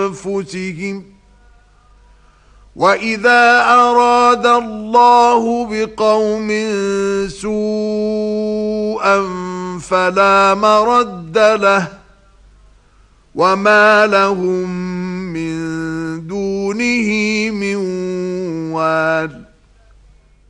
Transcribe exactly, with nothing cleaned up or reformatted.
أنفسهم وإذا أراد الله بقوم سوءا فلا مرد له وما لهم